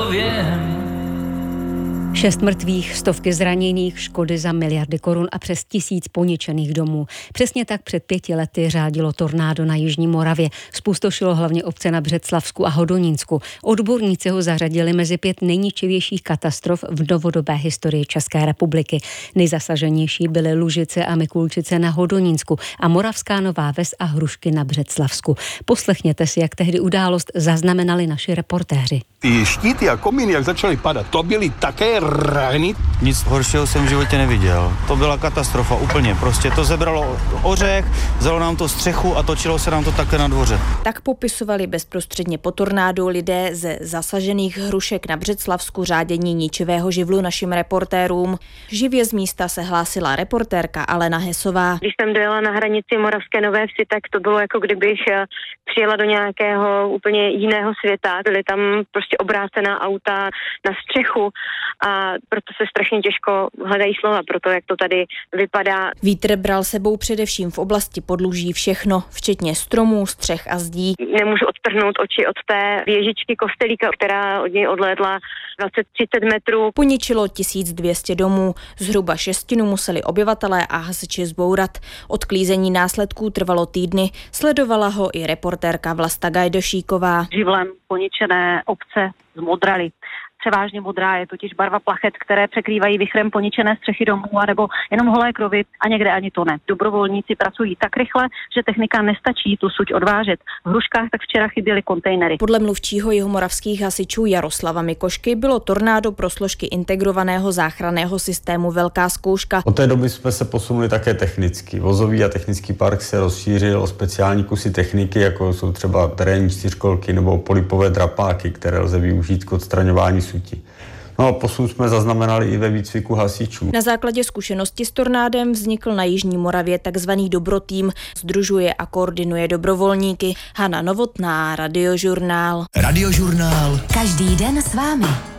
věm. 6 mrtvých, stovky zraněných, škody za miliardy korun a přes 1000 poničených domů. Přesně tak před 5 lety řádilo tornádo na jižní Moravě. Zpustošilo hlavně obce na Břeclavsku a Hodonínsku. Odborníci ho zařadili mezi 5 nejničivějších katastrof v novodobé historii České republiky. Nejzasaženější byly Lužice a Mikulčice na Hodonínsku a Moravská Nová Ves a Hrušky na Břeclavsku. Poslechněte si, jak tehdy událost zaznamenali naši reportéři. Ty štíty a komíny, jak začaly padat, to byly také rány. Nic horšího jsem v životě neviděl. To byla katastrofa úplně. Prostě to zebralo ořech, vzalo nám to střechu a točilo se nám to také na dvoře. Tak popisovali bezprostředně po tornádu lidé ze zasažených Hrušek na Břeclavsku řádění ničivého živlu našim reportérům. Živě z místa se hlásila reportérka Alena Hesová. Když jsem dojela na hranici Moravské Nové Vsi, tak to bylo jako kdybych přijela do nějakého úplně jiného světa. Byly tam prostě obrácená auta na střechu a proto se strašně těžko hledají slova pro to, jak to tady vypadá. Vítr bral sebou především v oblasti podluží všechno, včetně stromů, střech a zdí. Nemůžu odtrhnout oči od té věžičky kostelíka, která od něj odlétla 20-30 metrů. Poničilo 1200 domů, zhruba 1/6 museli obyvatelé a hasiči zbourat. Odklízení následků trvalo týdny, sledovala ho i reportérka Vlasta Gajdošíková. Živlem poničené obce zmodraly. Převážně modrá je totiž barva plachet, které překrývají vichrem poničené střechy domů anebo jenom holé krovy a někde ani to ne. Dobrovolníci pracují tak rychle, že technika nestačí tu suť odvážet. V Hruškách tak včera chyběly kontejnery. Podle mluvčího jihomoravských hasičů Jaroslava Mikošky bylo tornádo pro složky integrovaného záchranného systému velká zkouška. Od té doby jsme se posunuli také technicky. Vozový a technický park se rozšířil o speciální kusy techniky, jako jsou třeba terénní čtyřkolky nebo polipové drapáky, které lze využít k odstraňování sutí. No a posun jsme zaznamenali i ve výcviku hasičů. Na základě zkušenosti s tornádem vznikl na jižní Moravě takzvaný Dobrotým. Sdružuje a koordinuje dobrovolníky. Hana Novotná, Radiožurnál. Radiožurnál. Každý den s vámi.